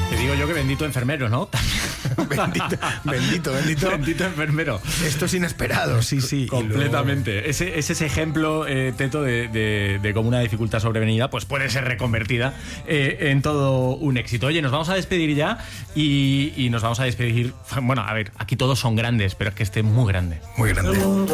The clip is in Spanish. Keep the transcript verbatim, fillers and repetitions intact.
Te digo yo que bendito enfermero, ¿no? Bendito, bendito, bendito. Bendito enfermero. Esto es inesperado, sí, sí. Completamente. Luego... Ese, ese es ejemplo, eh, Teto, de, de, de cómo una dificultad sobrevenida pues puede ser reconvertida eh, en todo un éxito. Oye, nos vamos a despedir ya y, y nos vamos a despedir... Bueno, a ver, aquí todos son grandes, pero es que este es muy grande. Muy grande.